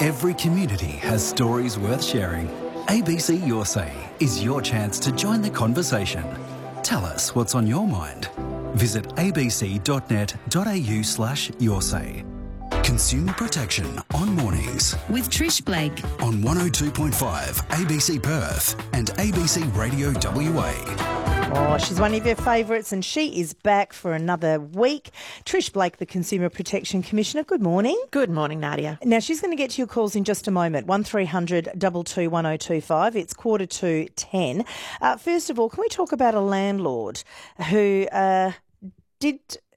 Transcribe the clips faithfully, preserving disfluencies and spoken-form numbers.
Every community has stories worth sharing. A B C Your Say is your chance to join the conversation. Tell us what's on your mind. Visit abc.net.au slash your say. Consumer protection on mornings. With Trish Blake. On one oh two point five A B C Perth and A B C Radio W A. Oh, she's one of your favourites and she is back for another week. Trish Blake, the Consumer Protection Commissioner. Good morning. Good morning, Nadia. Now, she's going to get to your calls in just a moment. one three hundred two two one oh two five. It's quarter to ten. Uh, first of all, can we talk about a landlord who uh, did...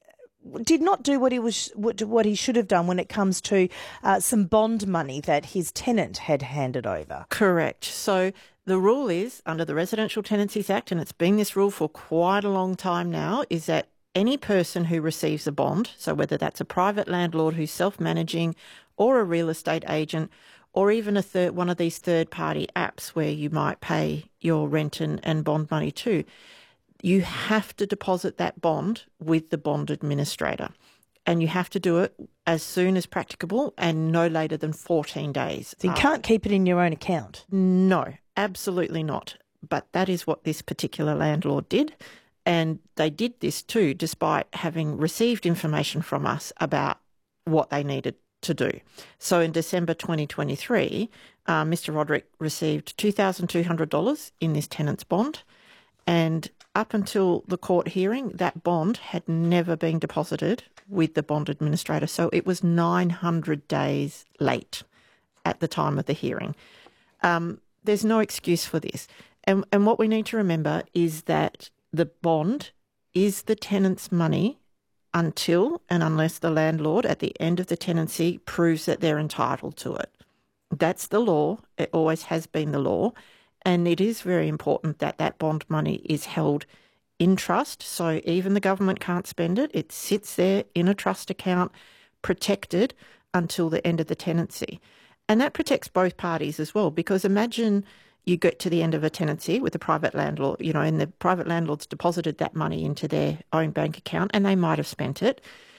did not do what he was what, what he should have done when it comes to uh, some bond money that his tenant had handed over? Correct. So the rule is, under the Residential Tenancies Act, and it's been this rule for quite a long time now, is that any person who receives a bond, so whether that's a private landlord who's self-managing or a real estate agent, or even a third, one of these third-party apps where you might pay your rent and, and bond money to, you have to deposit that bond with the bond administrator. And you have to do it as soon as practicable and no later than fourteen days. So you can't keep it in your own account? No, absolutely not. But that is what this particular landlord did. And they did this too, despite having received information from us about what they needed to do. So in December twenty twenty-three, uh, Mister Roderick received two thousand two hundred dollars in this tenant's bond. And up until the court hearing, that bond had never been deposited with the bond administrator. So it was nine hundred days late at the time of the hearing. Um, there's no excuse for this. And, and what we need to remember is that the bond is the tenant's money until and unless the landlord at the end of the tenancy proves that they're entitled to it. That's the law. It always has been the law. And it is very important that that bond money is held in trust. So even the government can't spend it. It sits there in a trust account, protected until the end of the tenancy. And that protects both parties as well, because imagine you get to the end of a tenancy with a private landlord, you know, and the private landlord's deposited that money into their own bank account and they might have spent it.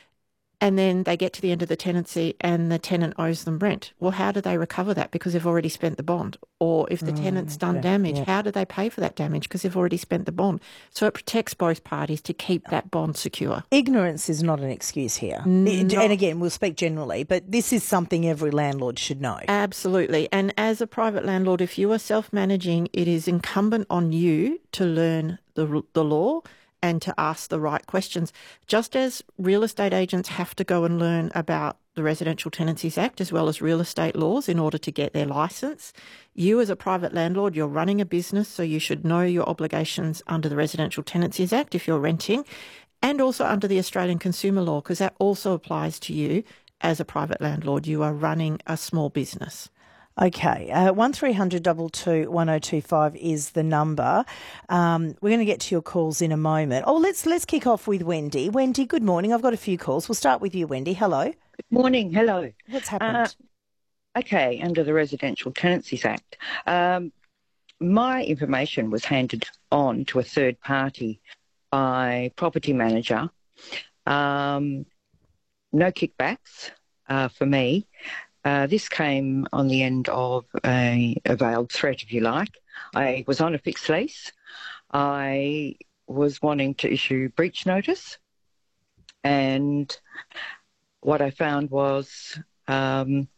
And then they get to the end of the tenancy and the tenant owes them rent. Well, how do they recover that? Because they've already spent the bond. Or if the mm, tenant's done okay. damage, yeah. how do they pay for that damage? Because they've already spent the bond. So it protects both parties to keep that bond secure. Ignorance is not an excuse here. Not, and again, we'll speak generally, but this is something every landlord should know. Absolutely. And as a private landlord, if you are self-managing, it is incumbent on you to learn the the law and to ask the right questions. Just as real estate agents have to go and learn about the Residential Tenancies Act as well as real estate laws in order to get their licence, you as a private landlord, you're running a business, so you should know your obligations under the Residential Tenancies Act if you're renting, and also under the Australian Consumer Law, because that also applies to you as a private landlord. You are running a small business. Okay, uh, one three hundred two two one oh two five is the number. Um, we're going to get to your calls in a moment. Oh, let's let's kick off with Wendy. Wendy, good morning. I've got a few calls. We'll start with you, Wendy. Hello. Good morning. Hello. What's happened? Uh, okay, under the Residential Tenancies Act, um, my information was handed on to a third party by property manager. Um, no kickbacks uh, for me. Uh, this came on the end of a, a veiled threat, if you like. I was on a fixed lease. I was wanting to issue breach notice. And what I found was um,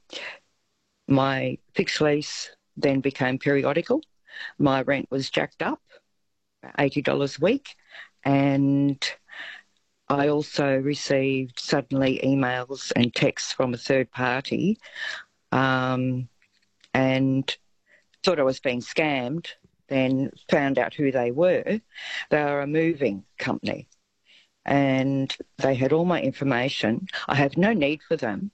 my fixed lease then became periodical. My rent was jacked up, eighty dollars a week. And I also received suddenly emails and texts from a third party um, and thought I was being scammed, then found out who they were. They are a moving company and they had all my information. I have no need for them